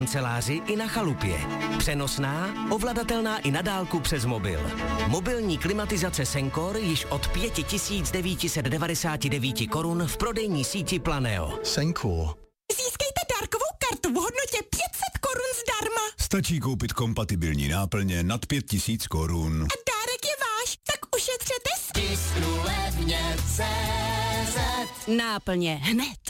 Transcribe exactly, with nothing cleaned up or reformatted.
kanceláři i na chalupě. Přenosná, ovladatelná i na dálku přes mobil. Mobilní klimatizace Sencor již od pět tisíc devět set devadesát devět korun v prodejní síti Planeo. Sencor. Získejte dárkovou kartu v hodnotě pět set korun zdarma. Stačí koupit kompatibilní náplně nad pět tisíc korun. A dárek je váš, tak ušetřete s Tisknu levně C Z. Náplně hned.